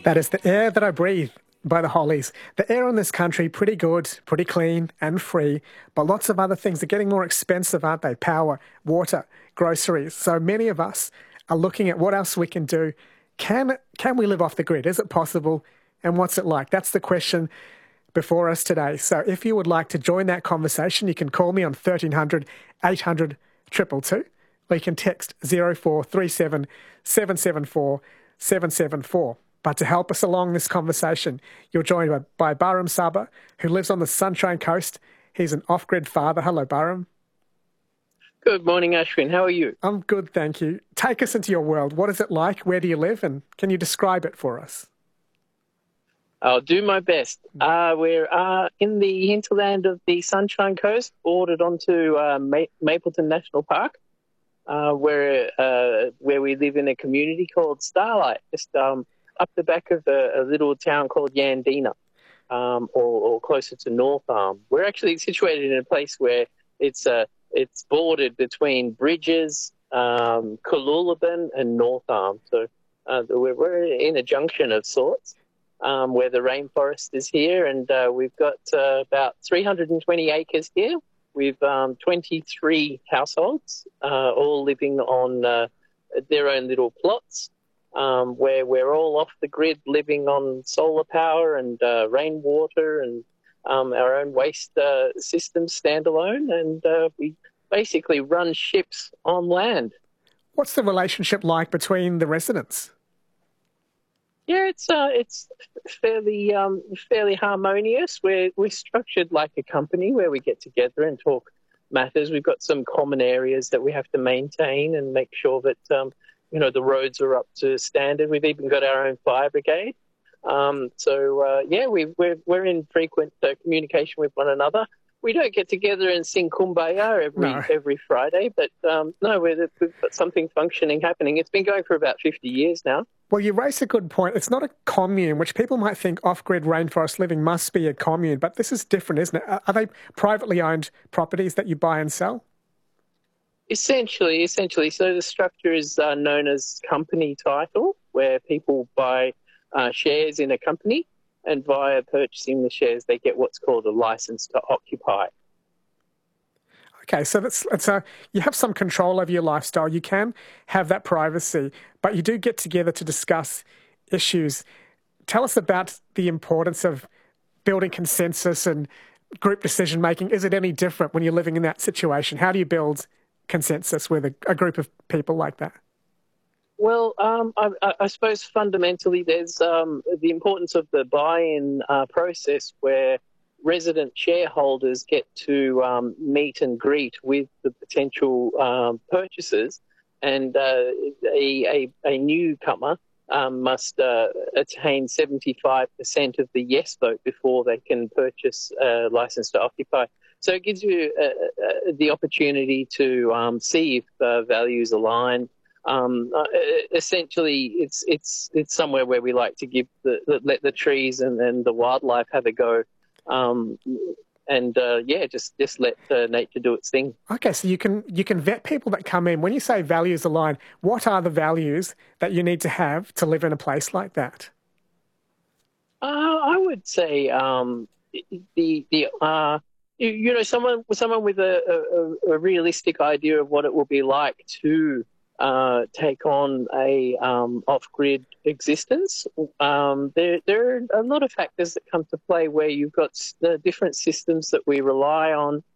That is The Air That I Breathe by the Hollies. The air in this country, pretty good, pretty clean and free, but lots of other things are getting more expensive, aren't they? Power, water, groceries. So many of us are looking at what else we can do. Can we live off the grid? Is it possible? And what's it like? That's the question before us today. So if you would like to join that conversation, you can call me on 1300 800 222, or you can text 0437 774 774. But to help us along this conversation, you're joined by Baram Saba, who lives on the Sunshine Coast. He's an off-grid father. Hello, Baram. Good morning, Ashwin. How are you? I'm good, thank you. Take us into your world. What is it like? Where do you live? And can you describe it for us? I'll do my best. We're in the hinterland of the Sunshine Coast, bordered onto Mapleton National Park, where we live in a community called Starlight, just up the back of a little town called Yandina, or closer to North Arm. We're actually situated in a place where it's bordered between Bridges, Cooloola and North Arm. So we're in a junction of sorts, where the rainforest is here, and we've got about 320 acres here. We've 23 households, all living on their own little plots, where we're all off the grid, living on solar power and rainwater and our own waste systems standalone, and we basically run ships on land. What's the relationship like between the residents? Yeah, it's fairly harmonious. We're structured like a company where we get together and talk matters. We've got some common areas that we have to maintain and make sure that the roads are up to standard. We've even got our own fire brigade. We're in frequent communication with one another. We don't get together and sing Kumbaya every Friday, but we've got something functioning happening. It's been going for about 50 years now. Well, you raise a good point. It's not a commune, which people might think off-grid rainforest living must be a commune, but this is different, isn't it? Are they privately owned properties that you buy and sell? Essentially. So the structure is known as company title, where people buy shares in a company, and via purchasing the shares, they get what's called a license to occupy. Okay, so you have some control over your lifestyle. You can have that privacy, but you do get together to discuss issues. Tell us about the importance of building consensus and group decision-making. Is it any different when you're living in that situation? How do you build consensus with a group of people like that? Well, I suppose fundamentally there's the importance of the buy-in process, where resident shareholders get to meet and greet with the potential purchasers, and a newcomer must attain 75% of the yes vote before they can purchase a license to occupy. So it gives you the opportunity to see if values align. Essentially, it's somewhere where we like to let the trees and the wildlife have a go. Just let nature do its thing. Okay, so you can vet people that come in. When you say values align, what are the values that you need to have to live in a place like that? I would say someone with a realistic idea of what it will be like to take on a off-grid existence. There are a lot of factors that come to play, where you've got the different systems that we rely on,